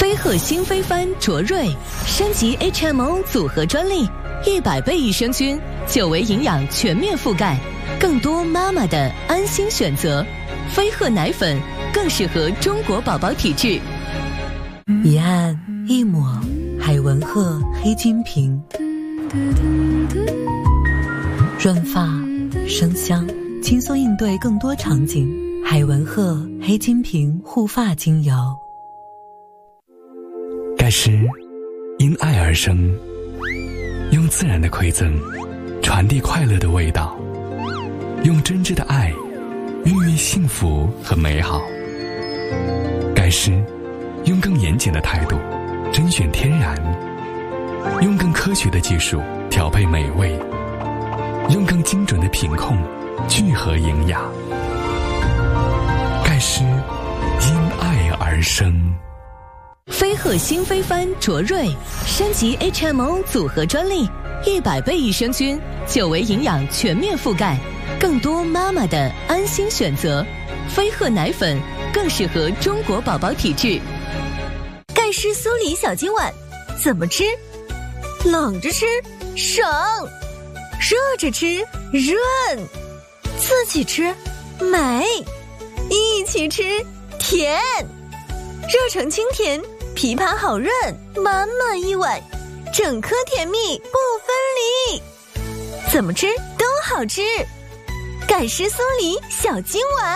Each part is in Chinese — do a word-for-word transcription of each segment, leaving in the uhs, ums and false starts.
飞鹤新飞帆卓瑞升级 H M O 组合专利，一百倍益生菌，久维营养全面覆盖，更多妈妈的安心选择。飞鹤奶粉更适合中国宝宝体质。 一按一抹，海文鹤黑金瓶，润发生香，轻松应对更多场景。海文鹤黑金瓶护发精油。 盖诗因爱而生，用自然的馈赠传递快乐的味道，用真挚的爱孕育幸福和美好。盖诗用更严谨的态度甄选天然，用更科学的技术调配美味，用更精准的品控聚合营养。盖诗因爱而生。 飞鹤新飞帆卓瑞升级 H M O 组合专利，一百倍益生菌，久维营养全面覆盖，更多妈妈的安心选择。飞鹤奶粉更适合中国宝宝体质。 盖诗酥梨小金碗，怎么吃？冷着吃爽，热着吃润，自己吃美，一起吃甜。热成清甜，枇杷好润，满满一碗，整颗甜蜜不分离，怎么吃都好吃。盖诗酥梨小金碗。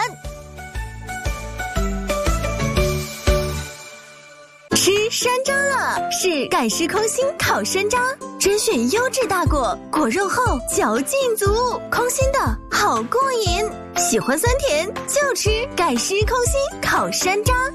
吃山楂了，是盖诗空心烤山楂，甄选优质大果，果肉厚，嚼劲足，空心的好过瘾。喜欢酸甜就吃盖诗空心烤山楂。